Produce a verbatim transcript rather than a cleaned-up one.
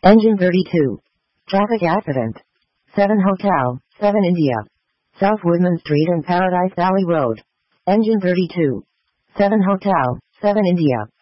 Engine thirty-two. Traffic accident. seven Hotel, seven India. South Woodman Street and Paradise Valley Road. Engine thirty-two. seven Hotel, seven India.